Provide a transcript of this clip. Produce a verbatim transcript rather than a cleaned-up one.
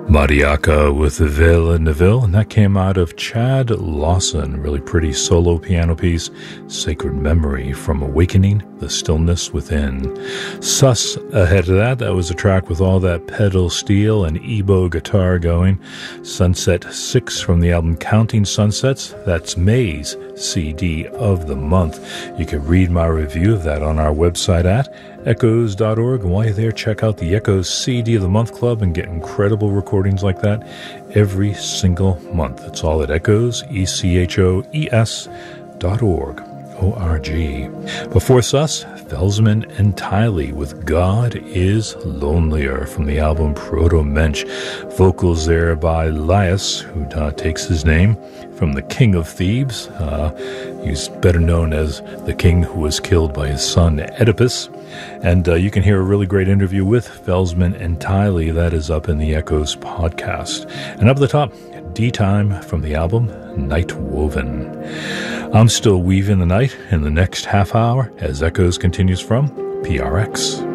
Mariaka with Villa Neville, and that came out of Chad Lawson. Really pretty solo piano piece, Sacred Memory from Awakening the Stillness Within. Sus ahead of that, that was a track with all that pedal steel and Ebo guitar going. Sunset six from the album Counting Sunsets, that's May's C D of the month. You can read my review of that on our website at echoes dot org. And while you're there, check out the Echoes C D of the Month Club and get incredible recordings like that every single month. It's all at Echoes, E C H O E S dot org. O R G. Before Sus, Felsman and Tiley with God is Lonelier from the album Proto Mensch. Vocals there by Laius, who uh, takes his name from the King of Thebes. Uh, he's better known as the king who was killed by his son Oedipus. And uh, you can hear a really great interview with Felsman and Tiley. That is up in the Echoes podcast. And up at the top, D-Time from the album Night Woven. I'm still weaving the night in the next half hour as Echoes continues from P R X.